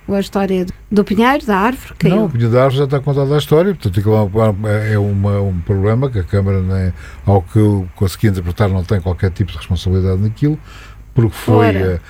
a história do pinheiro, da árvore, caiu. Não, o pinheiro da árvore já está contada a história, portanto aquilo é um problema que a Câmara, né, ao que eu consegui interpretar, não tem qualquer tipo de responsabilidade naquilo, porque foi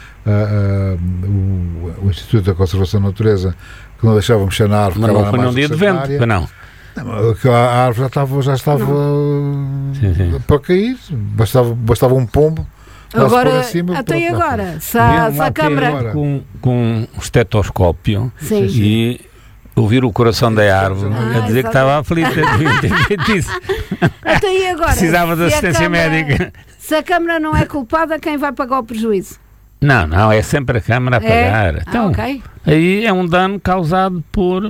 o Instituto da Conservação da Natureza que não deixava mexer na árvore. Mas não foi num dia de vento, não. A árvore já estava para cair, bastava um pombo. Agora, cima, até agora, se a Câmara... Com um estetoscópio e ouvir o coração da árvore a dizer que estava aflita. Até agora, precisava de assistência médica. Se a Câmara não é culpada, quem vai pagar o prejuízo? Não, é sempre a Câmara a pagar. Então, okay. Aí é um dano causado por...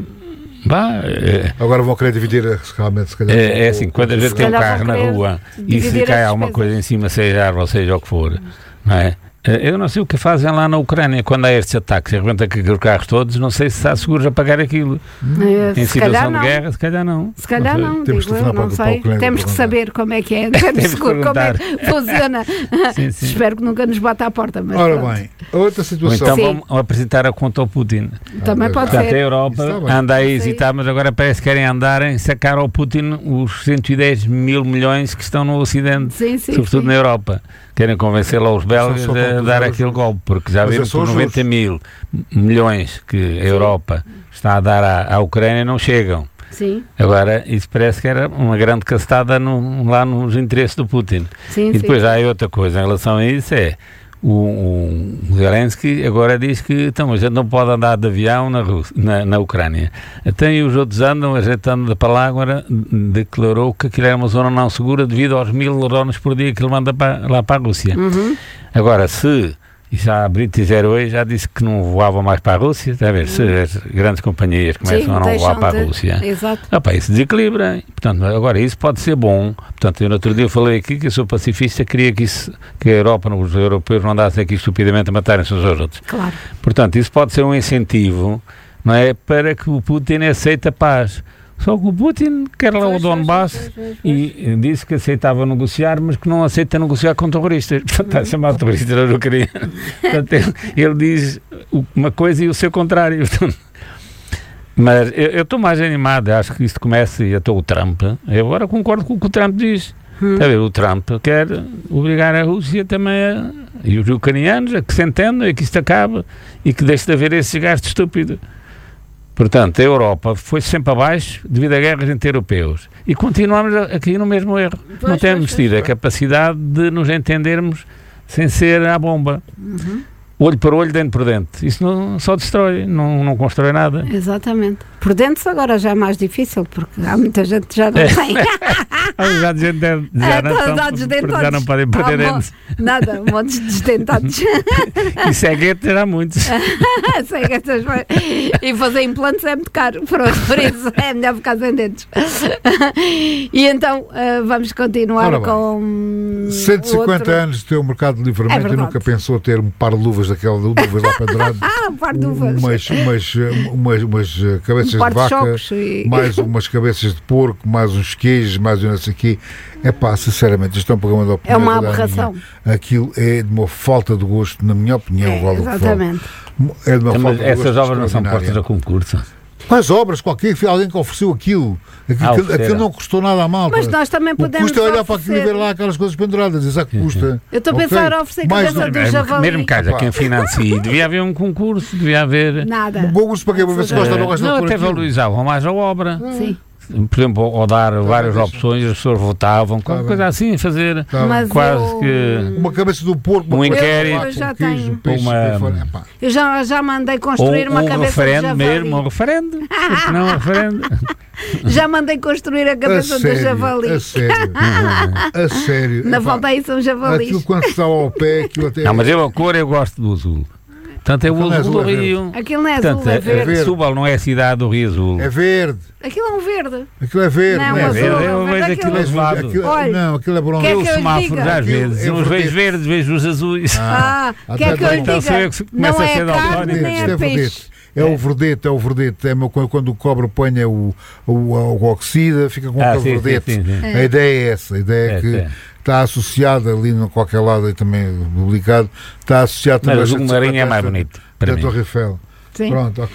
Agora vão querer dividir realmente, se calhar. É assim, quando a gente tem um carro na rua e se cai alguma coisa em cima, seja árvore ou seja o que for, não é? Eu não sei o que fazem lá na Ucrânia quando há estes ataques e arrebenta aqueles carros todos, não sei se está seguros a pagar aquilo. Em situação de guerra, se calhar não. Se calhar não, temos não sei. Temos que saber como é que é, como é que funciona. Sim. Espero que nunca nos bata à porta. Mas ora bem, outra situação. Ou então vamos apresentar a conta ao Putin. Também pode ser. Portanto, a Europa anda a hesitar, mas agora parece que querem andar em sacar ao Putin os 110 mil milhões que estão no Ocidente, sobretudo na Europa. Querem convencer lá os belgas a dar aquele golpe, porque já viram que os 90 mil milhões que a Europa está a dar à Ucrânia não chegam. Sim. Agora, isso parece que era uma grande cacetada lá nos interesses do Putin. Sim, e depois há outra coisa em relação a isso, o Zelensky agora diz que então, a gente não pode andar de avião na Ucrânia. Até os outros andam, a gente anda para lá, agora declarou que aquilo era uma zona não segura devido aos 1000 drones por dia que ele manda lá para a Rússia. Agora, e já a British Airways já disse que não voava mais para a Rússia, está a ver? Se as grandes companhias começam a não voar para a Rússia, isso desequilibra. Portanto, agora isso pode ser bom. Portanto, eu no outro dia falei aqui que eu sou pacifista, queria que a Europa, os europeus não andassem aqui estupidamente a matarem-se uns aos outros. Claro. Portanto, isso pode ser um incentivo, não é, para que o Putin aceite a paz. Só que o Putin quer lá o Donbass e disse que aceitava negociar, mas que não aceita negociar com terroristas. Portanto, está a chamar de terroristas na Ucrânia. Portanto, ele diz uma coisa e o seu contrário. Mas eu estou mais animado, acho que isto começa, e até o Trump, eu agora concordo com o que o Trump diz. Está a ver, o Trump quer obrigar a Rússia também e os ucranianos a que se entendam e que isto acabe e que deixe de haver esse gasto estúpido. Portanto, a Europa foi sempre abaixo devido a guerras entre europeus. E continuamos aqui no mesmo erro. Não temos tido a capacidade de nos entendermos sem ser à bomba. Olho por olho, dente por dente. Isso não, só destrói, não constrói nada. Exatamente. Por dentro agora já é mais difícil, porque há muita gente que já não tem. Já não podem perder dentes. Nada, um monte de desdentados. E ceguetas há muitos. Ceguetas, e fazer implantes é muito caro, por isso é melhor ficar sem dentes. E então vamos continuar com 150 anos de ter o mercado de livramento e nunca pensou ter um par de luvas daquela de luvas lá pendurado. Um par de luvas. Umas cabeças de vaca, mais umas cabeças de porco, mais uns queijos, mais um não sei o quê. Sinceramente, isto é um programa de opinião. É uma aberração. Aquilo é de uma falta de gosto, na minha opinião. Exatamente. É de uma falta de gosto. Essas obras não são postas a concurso. Quais obras? Alguém que ofereceu aquilo. Aquilo não custou nada a mal. Mas nós também podemos. Custa olhar para aquilo e ver lá aquelas coisas penduradas. Exato que custa. Eu estou a pensar a oferecer cabeça do javali. Mesmo caso, quem financia, devia haver um concurso, devia haver. Nada. Um concurso para quê? Para ver se gosta ou não gosta. Não, até valorizavam mais a obra. Sim. Por exemplo, ao dar várias opções, as pessoas votavam, qualquer coisa assim, fazer quase que uma cabeça do porco, um inquérito, eu já tenho. Eu já mandei construir uma cabeça do javali. Mesmo um referendo. Não, um referendo. Já mandei construir a cabeça do javali. A sério. Não falta aí, são javalis. Aquilo quando está ao pé, aquilo até. Não, mas a cor eu gosto do azul. Portanto, é o azul do Rio. Aquilo não é azul, é verde. Setúbal não é a cidade do Rio Azul. É verde. Aquilo é um verde. Aquilo é verde. Não, é verde. Eu vejo aquilo azulado. Não, aquilo é bronze. Eu semáforo às vezes. Uns vejo verdes, vejo os azuis. Quer que eu lhe diga? Não é carne nem é peixe. É o verdete. Quando o cobre põe o oxida, fica com aquele verdete. A ideia é essa. A ideia é que está associada ali no qualquer lado, aí também publicado, está associado também a Marinho é mais bonito para mim. Torre Eiffel. Pronto,